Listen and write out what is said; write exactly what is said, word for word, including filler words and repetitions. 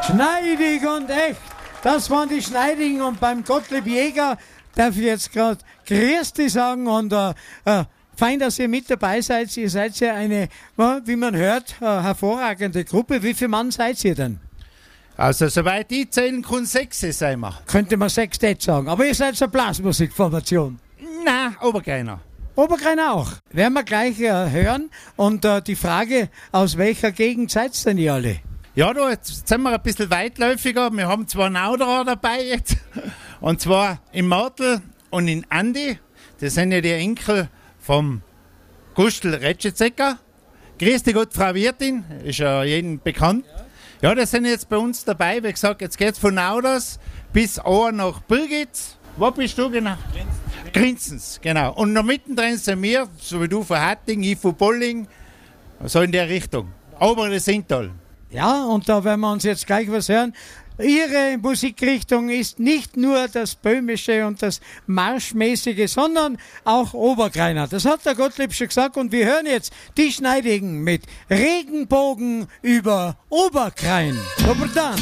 Schneidig und echt. Das waren die Schneidigen und beim Gottlieb Jäger darf ich jetzt gerade Christi sagen und äh, äh, fein, dass ihr mit dabei seid. Ihr seid ja eine, wie man hört, äh, hervorragende Gruppe. Wie viele Mann seid ihr denn? Also soweit ich zählen kann, sechs sind wir. Könnte man Sextett sagen, aber ihr seid so eine Blasmusikformation. Nein, Oberkreiner. Oberkreiner auch. Werden wir gleich äh, hören. Und äh, die Frage, aus welcher Gegend seid ihr denn ihr alle? Ja, da jetzt sind wir ein bisschen weitläufiger. Wir haben zwei Nauderer dabei jetzt. Und zwar in Martel und in Andi. Das sind ja die Enkel vom Gustl Retschetzecker. Grüß dich Gott, Frau Wirtin. Ist ja jedem bekannt. Ja, das sind jetzt bei uns dabei. Wie gesagt, jetzt geht es von Nauders bis Ohr nach Birgitz. Wo bist du genau? Grinzens, genau. Und noch mittendrin sind wir, so wie du von Hatting, ich von Bolling, so in der Richtung. Obere Sintal. Ja, und da werden wir uns jetzt gleich was hören. Ihre Musikrichtung ist nicht nur das Böhmische und das Marschmäßige, sondern auch Oberkreiner. Das hat der Gottlieb schon gesagt und wir hören jetzt die Schneidigen mit Regenbogen über Oberkrein. Aber dann.